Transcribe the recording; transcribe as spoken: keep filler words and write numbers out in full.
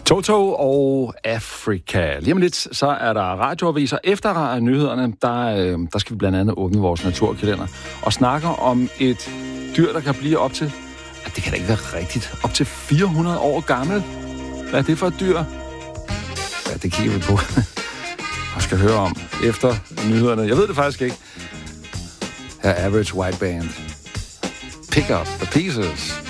Toto og Afrika. Lige om lidt, så er der radioaviser. Efter nyhederne, der, der skal vi blandt andet åbne vores naturkalender og snakke om et dyr, der kan blive op til, det kan da ikke være rigtigt, op til fire hundrede år gammel. Hvad er det for et dyr? Ja, det kigger vi på og skal høre om efter nyhederne. Jeg ved det faktisk ikke. Her er Average White Band. Pick up the pieces.